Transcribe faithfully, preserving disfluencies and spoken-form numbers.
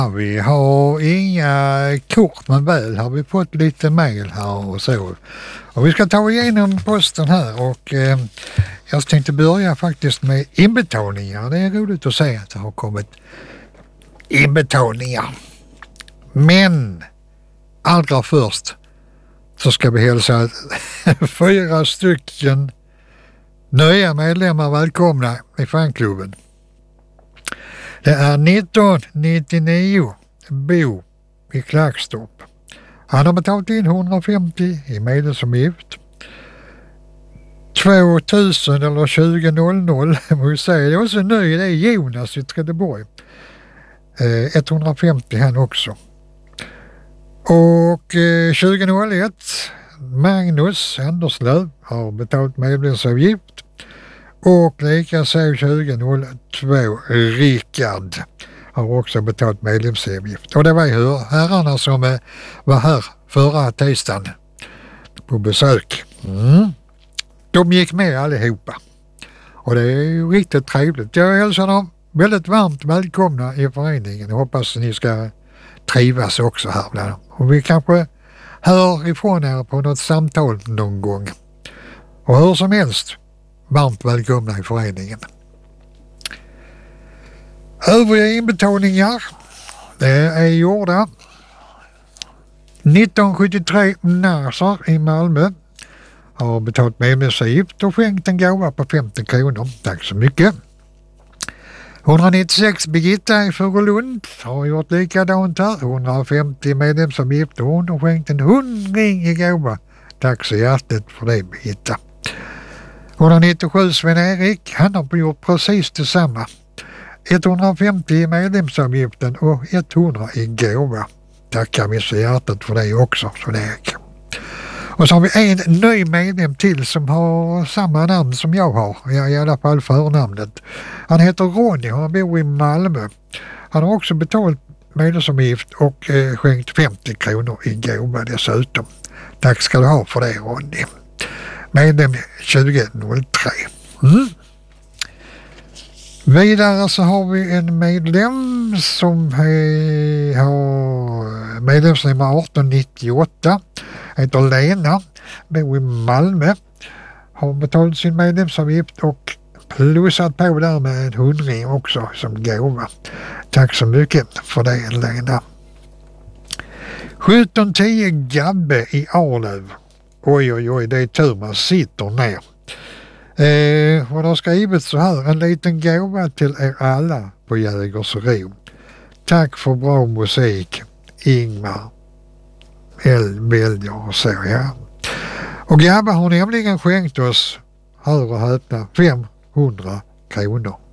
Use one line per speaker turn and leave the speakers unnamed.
Vi har inga kort, men väl har vi fått lite mejl här och så. Och vi ska ta igenom posten här och eh, jag tänkte börja faktiskt med inbetalningar. Det är roligt att se att det har kommit inbetalningar. Men allra först så ska vi hälsa fyra stycken nya medlemmar välkomna i fanklubben. Det är nitton nittionio Bo i Klackstorp. Han har betalat in hundrafemtio i medlemsavgift. tvåtusen eller tjugo noll noll må jag säga. Det är också ny, det är Jonas i Trelleborg. Eh, etthundrafemtio han också. Och eh, tjugo noll ett Magnus Anderslöv har betalat medlemsavgift. Och likaså tjugo noll två Rickard har också betalat medlemsavgift. Och det var ju herrarna som eh, var här förra tisdagen på besök. Mm. De gick med allihopa. Och det är ju riktigt trevligt. Jag hälsar dem väldigt varmt välkomna i föreningen och hoppas att ni ska trivas också här bland dem. Och vi kanske hör ifrån er på något samtal någon gång. Och hur som helst, varmt välkomna i föreningen. Övriga inbetalningar, det är gjorda. nitton sjuttiotre Narsar i Malmö har betalat medlemsavgift och skänkt en gåva på femtio kronor. Tack så mycket. etthundranittiosex Birgitta i Furulund har gjort likadant här. hundrafemtio medlemsavgift och hon har skänkt en hundring i gåva. Tack så hjärtligt för det, Birgitta. etthundranittiosju Sven-Erik, han har gjort precis detsamma. etthundrafemtio i medlemsavgiften och hundra i gåva. Tackar vi så hjärtat för det också, Sven-Erik. Och så har vi en ny medlem till som har samma namn som jag har. Ja, i alla fall förnamnet. Han heter Ronny och han bor i Malmö. Han har också betalat medlemsavgift och eh, skänkt femtio kronor i gåva dessutom. Tack ska du ha för det, Ronny. Medlem tjugo noll tre. Mm. Vidare så har vi en medlem som är, har medlemsnummer arton nittioåtta. Heter Lena, bor i Malmö. Har betalat sin medlemsavgift och plussat på där med en hundring också som gåva. Tack så mycket för det, Lena. sjutton tio Gabbe i Arlöv. Oj, oj, oj, det är tur man sitter ner. Eh, och det har skrivit så här: en liten gåva till er alla på Jägersro. Tack för bra musik, Ingmar L. Belger och så, ja. Och Gabbe har nämligen skänkt oss, hör och häpna, femhundra kronor.